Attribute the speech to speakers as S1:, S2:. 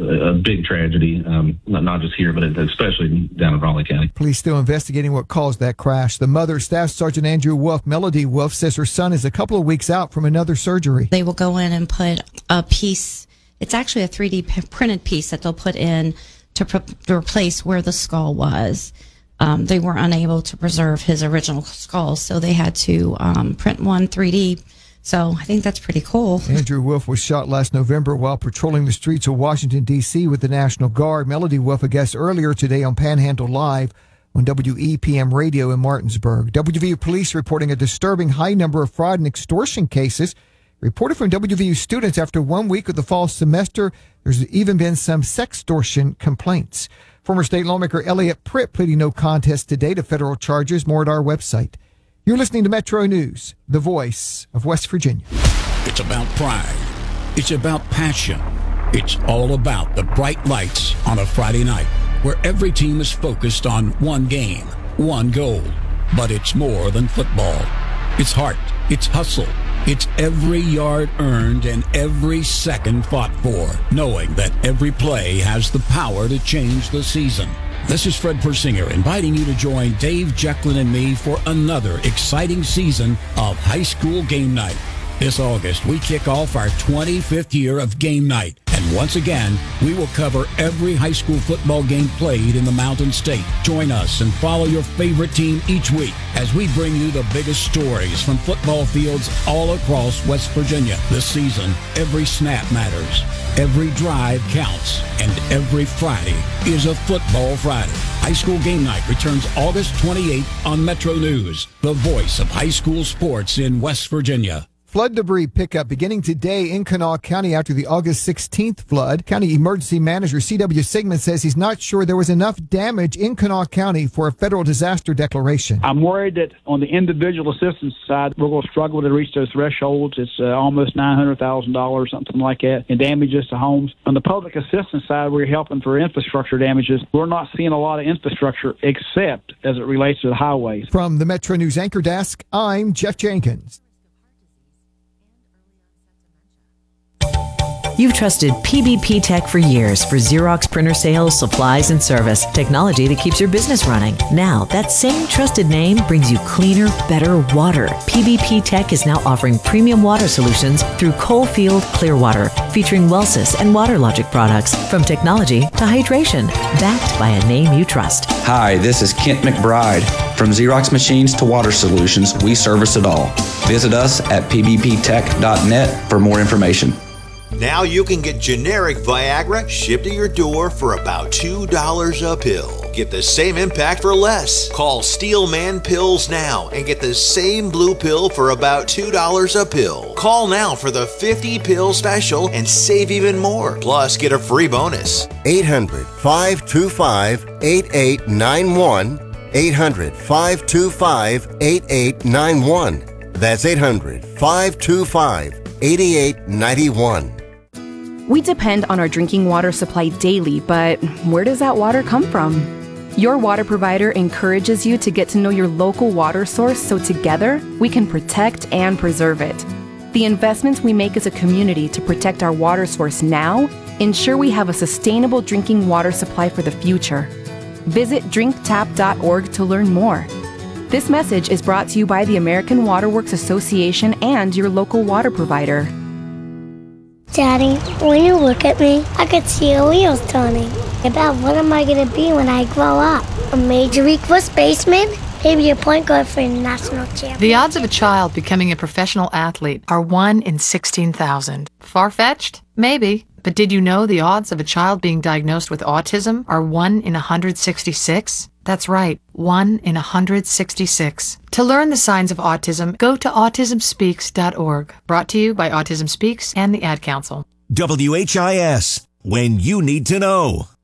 S1: a big tragedy, not just here, but especially down in Raleigh County.
S2: Police still investigating what caused that crash. The mother, Staff Sergeant Andrew Wolf, Melody Wolf, says her son is a couple of weeks out from another surgery.
S3: They will go in and put a piece. It's actually a 3D printed piece that they'll put in to replace where the skull was. They were unable to preserve his original skull, so they had to print one 3D. So I think that's pretty cool. Andrew Wolf was shot last November while patrolling the streets of Washington, D.C. with the National Guard. Melody Wolf, a guest earlier today on Panhandle Live on WEPM Radio in Martinsburg. WVU police reporting a disturbing high number of fraud and extortion cases reported from WVU students after 1 week of the fall semester. There's even been some sextortion complaints. Former state lawmaker Elliot Pritt pleading no contest today to federal charges. More at our website. You're listening to Metro News, the voice of West Virginia.
S4: It's about pride. It's about passion. It's all about the bright lights on a Friday night where every team is focused on one game, one goal. But it's more than football. It's heart. It's hustle. It's every yard earned and every second fought for, knowing that every play has the power to change the season. This is Fred Persinger inviting you to join Dave Jecklin and me for another exciting season of High School Game Night. This August, we kick off our 25th year of Game Night. And once again, we will cover every high school football game played in the Mountain State. Join us and follow your favorite team each week as we bring you the biggest stories from football fields all across West Virginia. This season, every snap matters, every drive counts, and every Friday is a Football Friday. High School Game Night returns August 28th on Metro News, the voice of high school sports in West Virginia.
S2: Flood debris pickup beginning today in Kanawha County after the August 16th flood. County Emergency Manager C.W. Sigmund says he's not sure there was enough damage in Kanawha County for a federal disaster declaration.
S5: I'm worried that on the individual assistance side, we're going to struggle to reach those thresholds. It's almost $900,000, something like that, in damages to homes. On the public assistance side, we're helping for infrastructure damages. We're not seeing a lot of infrastructure except as it relates to the highways.
S2: From the Metro News Anchor Desk, I'm Jeff Jenkins.
S6: You've trusted PBP Tech for years for Xerox printer sales, supplies, and service. Technology that keeps your business running. Now, that same trusted name brings you cleaner, better water. PBP Tech is now offering premium water solutions through Coalfield Clearwater, featuring Wellsys and WaterLogic products. From technology to hydration, backed by a name you trust.
S7: Hi, this is Kent McBride. From Xerox machines to water solutions, we service it all. Visit us at pbptech.net for more information.
S8: Now you can get generic Viagra shipped to your door for about $2 a pill. Get the same impact for less. Call Steelman Pills now and get the same blue pill for about $2 a pill. Call now for the 50-pill special and save even more. Plus, get a free bonus.
S9: 800-525-8891. 800-525-8891. That's 800-525-8891.
S10: We depend on our drinking water supply daily, but where does that water come from? Your water provider encourages you to get to know your local water source so together we can protect and preserve it. The investments we make as a community to protect our water source now ensure we have a sustainable drinking water supply for the future. Visit drinktap.org to learn more. This message is brought to you by the American Water Works Association and your local water provider.
S11: Daddy, when you look at me, I could see your wheels turning. About what am I going to be when I grow up? A Major League First baseman? Maybe a point guard for a national champion.
S12: The odds of a child becoming a professional athlete are 1 in 16,000. Far-fetched? Maybe. But did you know the odds of a child being diagnosed with autism are 1 in 166? That's right, 1 in 166. To learn the signs of autism, go to autismspeaks.org. Brought to you by Autism Speaks and the Ad Council.
S13: WHIS, when you need to know.